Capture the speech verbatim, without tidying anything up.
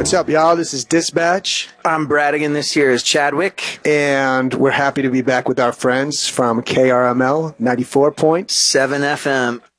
What's up, y'all? This is Dispatch. I'm Bradigan. This year is Chadwick. And we're happy to be back with our friends from K R M L ninety-four point seven F M.